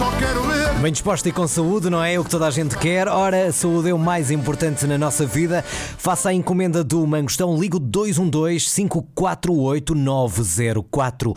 só quero ver. Bem disposta e com saúde, não é? O que toda a gente quer. Ora, a saúde é o mais importante na nossa vida. Faça a encomenda do Mangostão. Ligo 212-548-904.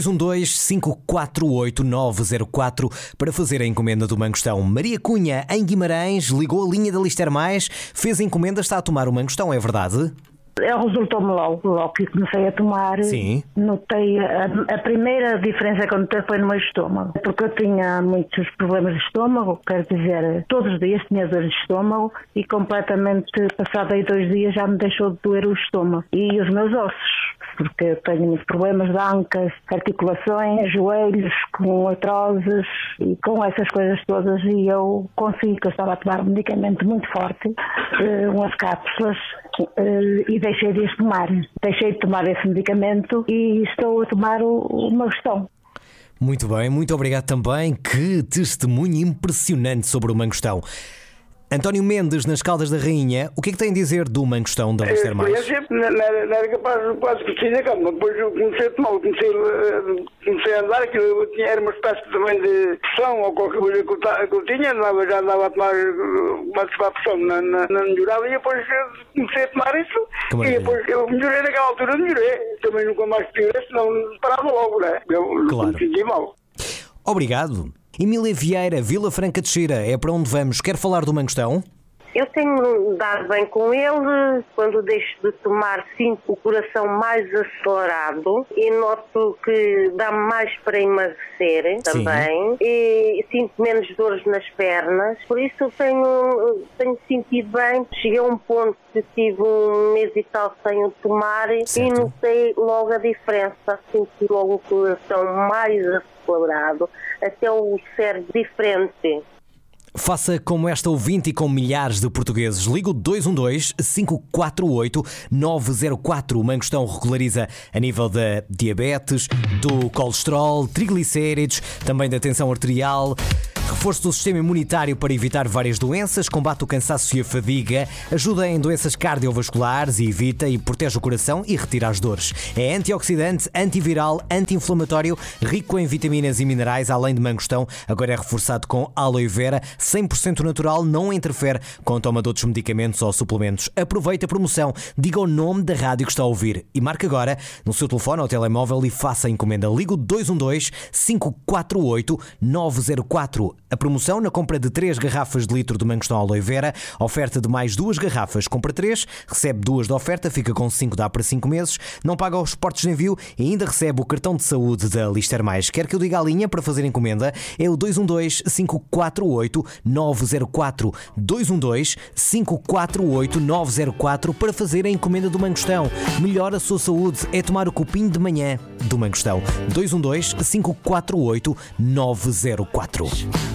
212-548-904 para fazer a encomenda do Mangostão. Maria Cunha, em Guimarães, ligou a linha da Lister Mais, fez a encomenda, está a tomar o Mangostão, é verdade? Resultou-me logo que comecei a tomar. Sim. Notei a primeira diferença que eu notei foi no meu estômago, porque eu tinha muitos problemas de estômago, quero dizer, todos os dias tinha dor de estômago e completamente, passado aí 2 dias, já me deixou de doer o estômago e os meus ossos, porque eu tenho muitos problemas de ancas, articulações, joelhos, com artroses e com essas coisas todas, e eu consegui, que eu estava a tomar um medicamento muito forte, umas cápsulas, e deixei de tomar. Deixei de tomar esse medicamento e estou a tomar o Mangostão. Muito bem, muito obrigado também. Que testemunho impressionante sobre o Mangostão. António Mendes, nas Caldas da Rainha, o que é que tem a dizer do Mangostão da Lister Mais? Eu sempre não era capaz quase de sair da cama. Depois eu comecei a tomar, comecei a andar, aquilo eu tinha, era uma espécie também de pressão ou qualquer coisa que eu tinha, já andava a tomar uma pressão, não melhorava, e depois comecei a tomar isso, e depois eu melhorei naquela altura, também nunca mais piorei, senão parava logo, né? Eu Claro. me senti mal. Obrigado. Emília Vieira, Vila Franca de Xira, é para onde vamos? Quer falar do Mangostão? Eu tenho dado bem com ele. Quando deixo de tomar, sinto o coração mais acelerado e noto que dá mais para emagrecer também. E sinto menos dores nas pernas. Por isso tenho sentido bem. Cheguei a um ponto que tive 1 mês e tal sem o tomar, certo, e notei logo a diferença. Senti logo o coração mais acelerado, até o cérebro diferente. Faça como esta ouvinte e com milhares de portugueses. Liga o 212-548-904. O Mangostão regulariza a nível da diabetes, do colesterol, triglicéridos, também da tensão arterial. Reforço do sistema imunitário para evitar várias doenças, combate o cansaço e a fadiga, ajuda em doenças cardiovasculares e evita e protege o coração e retira as dores. É antioxidante, antiviral, anti-inflamatório, rico em vitaminas e minerais, além de Mangostão, agora é reforçado com aloe vera, 100% natural, não interfere com a toma de outros medicamentos ou suplementos. Aproveite a promoção, diga o nome da rádio que está a ouvir e marque agora no seu telefone ou telemóvel e faça a encomenda. Liga o 212-548-904. A promoção na compra de 3 garrafas de litro de Mangostão aloe vera, oferta de mais 2 garrafas, compra 3, recebe 2 de oferta, fica com 5, dá para 5 meses, não paga os portos de envio e ainda recebe o cartão de saúde da Lister Mais. Quer que eu diga a linha para fazer encomenda? É o 212-548-904. 212-548-904 para fazer a encomenda do Mangostão. Melhora a sua saúde é tomar o copinho de manhã do Mangostão. 212-548-904.